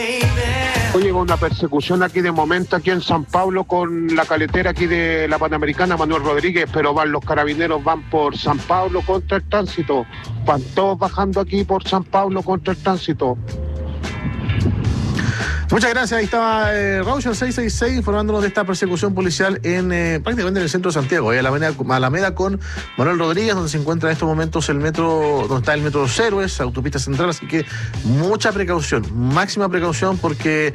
Oye, una persecución aquí de momento, aquí en San Pablo, con la caletera aquí de la Panamericana, Manuel Rodríguez, pero los carabineros van por San Pablo contra el tránsito. Van todos bajando aquí por San Pablo contra el tránsito. Muchas gracias, ahí estaba Raucher 666 informándonos de esta persecución policial en prácticamente en el centro de Santiago, ahí Alameda con Manuel Rodríguez, donde se encuentra en estos momentos el metro, donde está el metro Los Héroes, autopista central, así que mucha precaución, máxima precaución, porque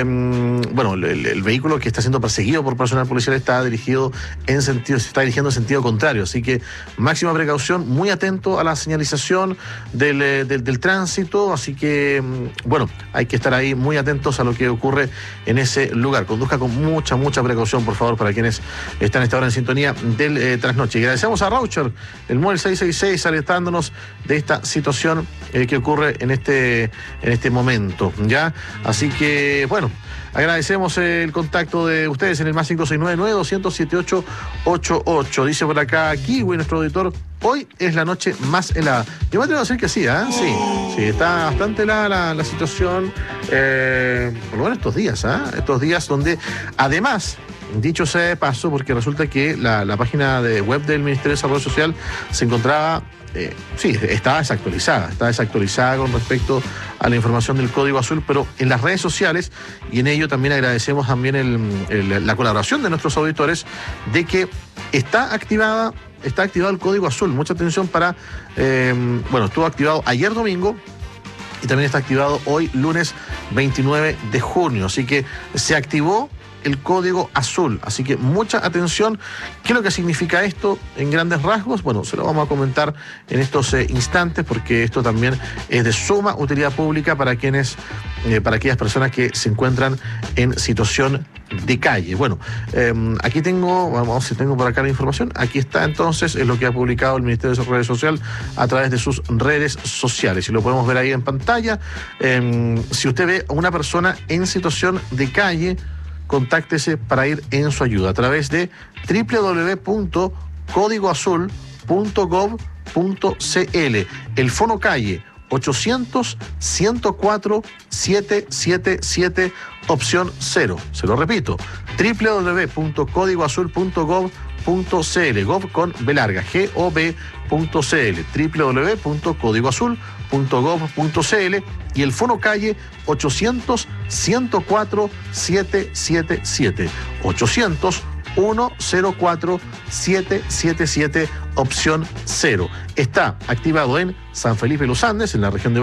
el vehículo que está siendo perseguido por personal policial se está dirigiendo en sentido contrario, así que máxima precaución, muy atento a la señalización del tránsito, así que hay que estar ahí muy atentos a lo que ocurre en ese lugar. Conduzca con mucha precaución, por favor, para quienes están a esta hora en sintonía del trasnoche. Y agradecemos a Raucher, el móvil 666, alertándonos de esta situación que ocurre en este momento, ¿ya? Así que, agradecemos el contacto de ustedes en el más 569-900-7888. Dice por acá Kiwi, nuestro auditor, hoy es la noche más helada. Yo me atrevo a decir que sí, ¿eh? Sí, está bastante helada la situación, por lo menos estos días, estos días donde, además, dicho sea de paso, porque resulta que la página de web del Ministerio de Desarrollo Social se encontraba, estaba desactualizada con respecto a la información del Código Azul, pero en las redes sociales, y en ello también agradecemos también la colaboración de nuestros auditores, de que está activado el Código Azul. Mucha atención estuvo activado ayer domingo y también está activado hoy lunes 29 de junio, así que se activó el Código Azul, así que mucha atención. ¿Qué es lo que significa esto en grandes rasgos? Se lo vamos a comentar en estos instantes, porque esto también es de suma utilidad pública para aquellas personas que se encuentran en situación de calle. Aquí vamos a ver si tengo por acá la información. Aquí está entonces, es lo que ha publicado el Ministerio de Desarrollo Social a través de sus redes sociales, y lo podemos ver ahí en pantalla. Si usted ve a una persona en situación de calle, contáctese para ir en su ayuda a través de www.códigoazul.gov.cl. El Fono Calle 800-104-777, opción 0. Se lo repito, www.códigoazul.gov.cl, gov con B larga, gov.cl, www.códigoazul.gov.cl, y el Fono Calle 800-104-777, 800-104-777, opción 0. Está activado en San Felipe Los Andes, en la región de